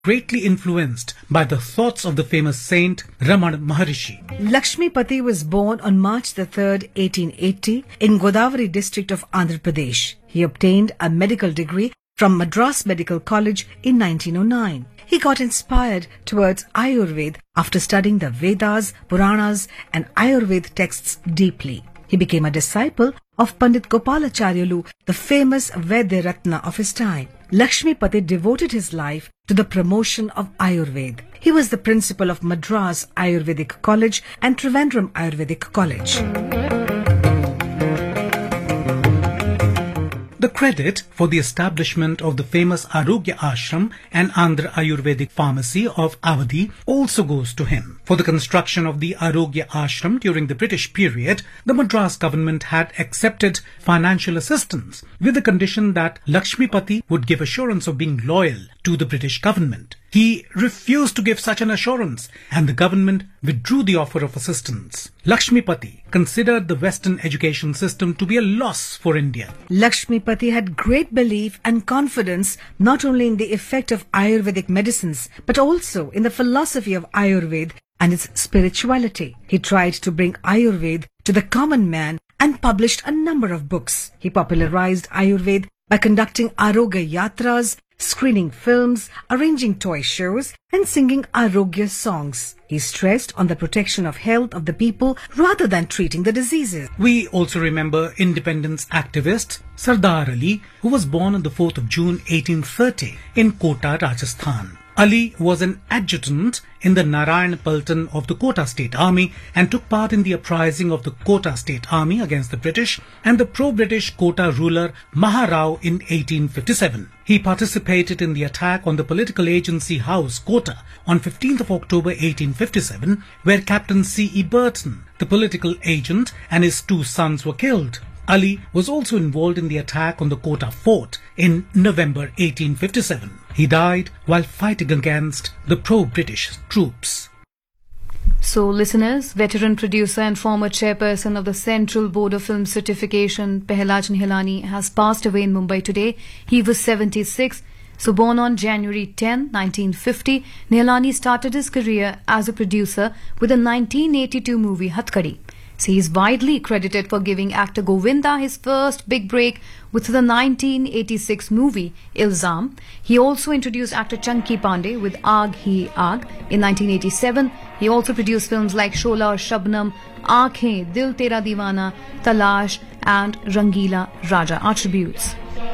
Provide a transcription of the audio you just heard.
greatly influenced by the thoughts of the famous saint Ramana Maharishi. Lakshmipati was born on March the 3rd, 1880 in Godavari district of Andhra Pradesh. He obtained a medical degree from Madras Medical College in 1909. He got inspired towards Ayurveda after studying the Vedas, Puranas and Ayurveda texts deeply. He became a disciple of Pandit Gopalacharyalu, the famous Vaidya Ratna of his time. Lakshmipati devoted his life to the promotion of Ayurveda. He was the principal of Madras Ayurvedic College and Trivandrum Ayurvedic College. The credit for the establishment of the famous Arogya Ashram and Andhra Ayurvedic Pharmacy of Awadhi also goes to him. For the construction of the Arogya Ashram during the British period, the Madras government had accepted financial assistance with the condition that Lakshmipati would give assurance of being loyal to the British government. He refused to give such an assurance and the government withdrew the offer of assistance. Lakshmipati considered the Western education system to be a loss for India. Lakshmipati had great belief and confidence not only in the effect of Ayurvedic medicines but also in the philosophy of Ayurveda and its spirituality. He tried to bring Ayurveda to the common man and published a number of books. He popularized Ayurveda by conducting Arogya Yatras, screening films, arranging toy shows and singing Arogya songs. He stressed on the protection of health of the people rather than treating the diseases. We also remember independence activist Sardar Ali, who was born on the 4th of June 1830 in Kota, Rajasthan. Ali was an adjutant in the Narayan Paltan of the Kota State Army and took part in the uprising of the Kota State Army against the British and the pro-British Kota ruler Maharao in 1857. He participated in the attack on the political agency house Kota on 15th of October 1857, where Captain C.E. Burton, the political agent, and his 2 sons were killed. Ali was also involved in the attack on the Kota fort in November 1857. He died while fighting against the pro-British troops. So, listeners, veteran producer and former chairperson of the Central Board of Film Certification, Pehlaj Nihalani, has passed away in Mumbai today. He was 76. So, born on January 10, 1950, Nihalani started his career as a producer with the 1982 movie Hatkadi. So he is widely credited for giving actor Govinda his first big break with the 1986 movie Ilzam. He also introduced actor Chunky Pandey with Aag Hi Aag in 1987. He also produced films like Shola aur Shabnam, Aankhein, Dil Tera Deewana, Talash and Rangila Raja. Attributes.